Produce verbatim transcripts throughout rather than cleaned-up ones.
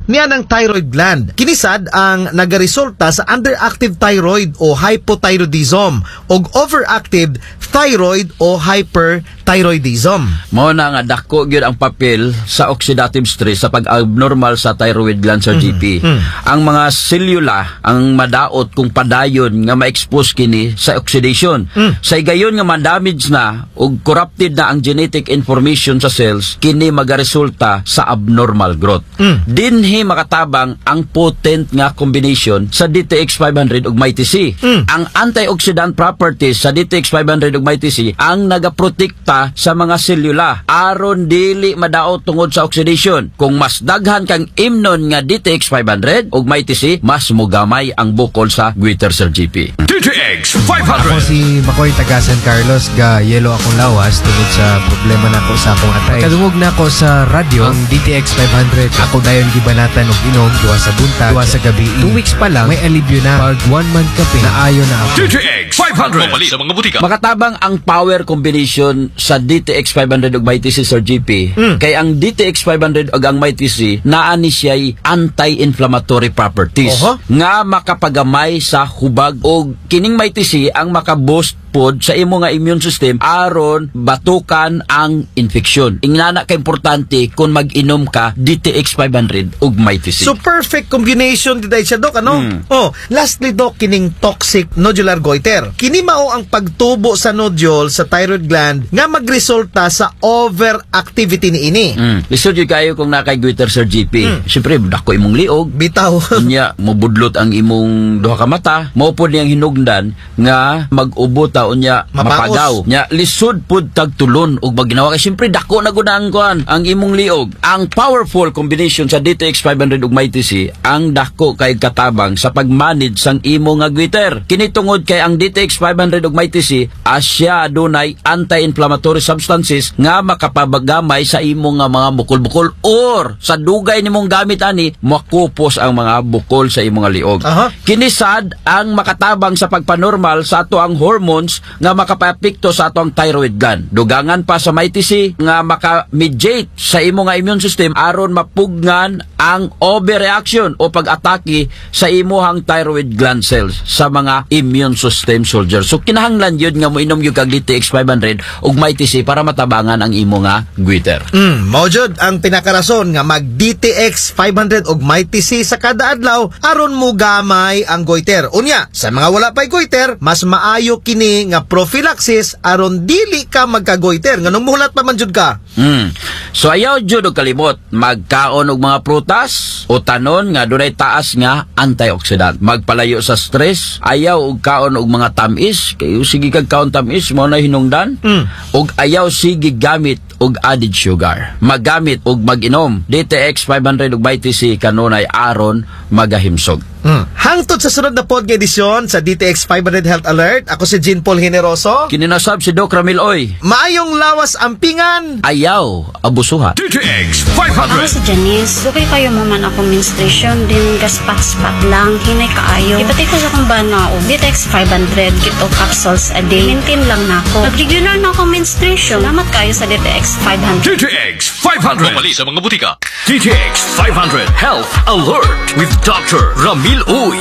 niya ng thyroid gland. Kinisad ang nagaresulta sa underactive thyroid o hypothyroidism o overactive thyroid o hyperthyroidism. Mao na nga dako gyud ang papel sa oxidative stress sa pag-abnormal sa thyroid gland, Sir G P. Mm-hmm. Ang mga selula ang madaot kung padayon nga ma-expose kini sa oxidation. Mm. Sa gayon nga ma-damage na ug corrupted na ang genetic information sa cells, kini magaresulta sa abnormal growth. Mm. Dinhi makatabang ang potent nga combination sa D T X five hundred ug M I T C. Mm. Ang antioxidant properties sa D T X five hundred ug M I T C ang nagaprotekta sa mga selula aron dili madaot tungod sa oxidation. Kung mas daghan kang imnon nga D T X five hundred ug M I T C, mas mogamay ang bukol sa goiter, Sir G P. D T X five hundred. Ako si Makoy taga San Carlos, ga yelo akong lawas tungod sa problema nako sa akong atay. Kadungog na ako sa radyo ang D T X five hundred. Ako dayon gibanatan og inom duwa sa buntag, duwa sa gabi. Two weeks pa lang may alibyo na. Pag one month kape na ayo na ako. D T X five hundred. Mabali sa mga butika. Makatabang ang power combination sa D T X five hundred ug M I T C, Sir G P. Mm. Kay ang D T X five hundred ug ang M I T C naa ni siya'y anti-inflammatory properties. Oho. Nga makapagamay sa hubag ug kining M I T C ang makaboost pod sa imo nga immune system aron batukan ang infeksyon. Ingana ka importante kung mag-inom ka D T X five hundred ug M I T C. So perfect combination di siya, Dok, ano? Mm. Oh, lastly, Dok, kining toxic nodular goiter. Kini mao ang pagtubo sa nodule sa thyroid gland nga magresulta sa overactivity ni ini. Mm. Lisod yun kayo kung nakay goiter, Sir G P. Mm. Siyempre, dako imong liog. Bitaw. Unya, mabudlot ang imong duha ka mata. Mao pod niyang hinugdan nga mag-ubot ta unya Mapaos. mapagaw. Nya lisod pod tagtulon ug maginawa kay siyempre dako na gud ang kuan ang imong liog. Ang powerful combination sa D T X five hundred ug M I T C ang dako kay katabang sa pagmanage sang imo nga goiter. Kini tungod kay ang D T X five hundred ug M I T C asya adunay anti-inflammatory substances nga makapabagamay sa imo nga mga bukol-bukol or sa dugay nimong gamit ani makupos ang mga bukol sa imo nga liog. Aha. Kini sad ang makatabang sa pagpanormal sa ato ang hormones nga makapaapekto sa ato ang thyroid gland. Dugangan pa sa M I T C nga maka-mediate sa imo nga immune system aron mapugnan ang overreaction o pag-atake sa imuhang thyroid gland cells sa mga immune system soldiers. So kinahanglan yun nga mo inom yung kag D T X five hundred ug M I T C para matabangan ang imo nga goiter. Mm, mao jud ang pinakarason nga mag D T X five hundred ug M I T C sa kada adlaw aron mo gamay ang goiter. Unya, sa mga wala pay goiter, mas maayo kini nga prophylaxis aron dili ka magka-goiter. Nganong muhulat pa man jud ka? Hmm. So ayaw jud og kalimot magkaon og mga prutas o tanon nga dunay taas nga antioxidant. Magpalayo sa stress, ayaw og kaon og mga tamis, kay sige kag kaon tamis mo na hinungdan. Mm. Og ayaw sige gamit og added sugar. Magamit og mag-inom D T X five hundred ug M I T C kanunay aron magahimsog. Mm. Hangtod sa sunod na pod nga edisyon sa D T X five hundred Health Alert, ako si Jean Paul Generoso. Kininasab si Doc Ramil Oy. Maayong lawas ampingan. Ayaw abusuhan. D T X five Ako hundred. si Janice. Dugay kayo mo man ako menstruation, din gaspat-spat lang, hinay kaayo. Ipatay ko sa kong bana o D T X five hundred, kito capsules a day. Maintain lang na ako. Nag-regular na ako menstruation. Salamat kayo sa D T X five hundred. D T X five hundred. Mabali sa mga butika. D T X five hundred Health Alert with Doctor Ramil Uy.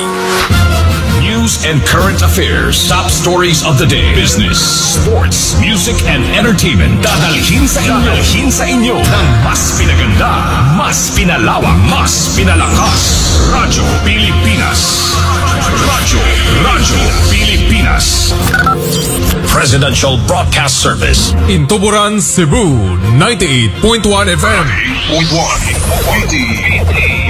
News and current affairs, top stories of the day, business, sports, music, and entertainment. Dadalhin sa inyo, dadalhin sa inyo ng mas pinaganda, mas pinalawak, mas pinalakas. Radyo Pilipinas. Radyo, Radyo Pilipinas. Presidential Broadcast Service. In Tuburan, Cebu, ninety-eight point one F M. ninety-eight point one.